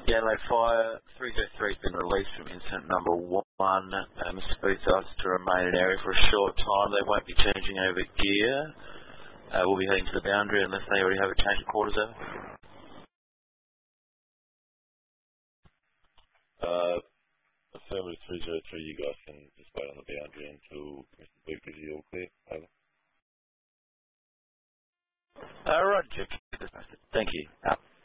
Yellow Fire, 303 has been released from incident number 1. Mr. Booth asked to remain in area for a short time. They won't be changing over gear. We'll be heading to the boundary unless they already have a change of quarters over. Affirmative 303, you guys can just wait on the boundary until Mr. Booth gives you all clear. Over. Right, Jeff. Thank you. Out.